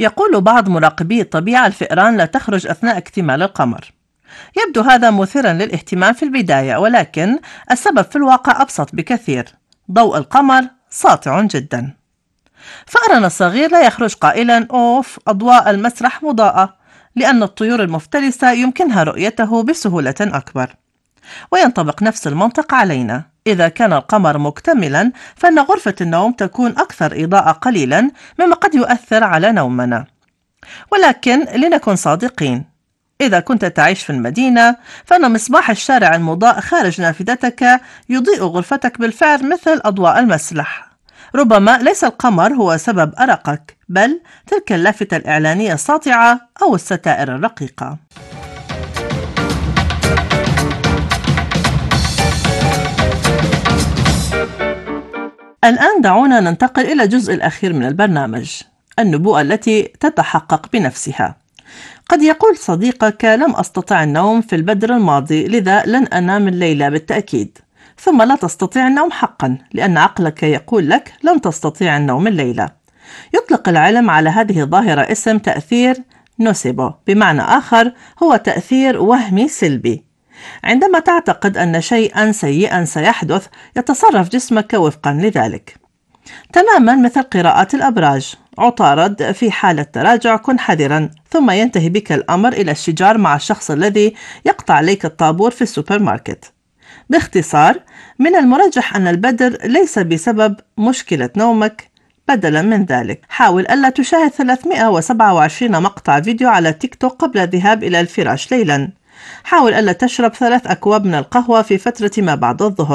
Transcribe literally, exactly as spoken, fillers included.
يقول بعض مراقبي الطبيعة الفئران لا تخرج أثناء اكتمال القمر. يبدو هذا مثيرا للاهتمام في البداية، ولكن السبب في الواقع أبسط بكثير. ضوء القمر ساطع جدا. فأرنا الصغير لا يخرج قائلا أوف أضواء المسرح مضاءة، لأن الطيور المفترسة يمكنها رؤيته بسهولة أكبر. وينطبق نفس المنطق علينا. إذا كان القمر مكتملا فإن غرفة النوم تكون أكثر إضاءة قليلا، مما قد يؤثر على نومنا. ولكن لنكن صادقين، إذا كنت تعيش في المدينة فإن مصباح الشارع المضاء خارج نافذتك يضيء غرفتك بالفعل مثل أضواء المسرح. ربما ليس القمر هو سبب أرقك، بل تلك اللافتة الإعلانية الساطعة أو الستائر الرقيقة. الآن دعونا ننتقل إلى الجزء الأخير من البرنامج، النبوءة التي تتحقق بنفسها. قد يقول صديقك لم أستطع النوم في البدر الماضي، لذا لن أنام الليلة بالتأكيد. ثم لا تستطيع النوم حقا، لأن عقلك يقول لك لن تستطيع النوم الليلة. يطلق العلم على هذه الظاهرة اسم تأثير نوسيبو، بمعنى آخر هو تأثير وهمي سلبي. عندما تعتقد أن شيئا سيئا سيحدث، يتصرف جسمك وفقا لذلك. تماما مثل قراءة الأبراج. عطارد: في حالة تراجع كن حذرا، ثم ينتهي بك الأمر إلى الشجار مع الشخص الذي يقطع عليك الطابور في السوبر ماركت. باختصار، من المرجح أن البدر ليس بسبب مشكلة نومك. بدلا من ذلك، حاول ألا تشاهد ثلاثمئة وسبعة وعشرين مقطع فيديو على تيك توك قبل الذهاب إلى الفراش ليلا. حاول ألا تشرب ثلاث أكواب من القهوة في فترة ما بعد الظهر.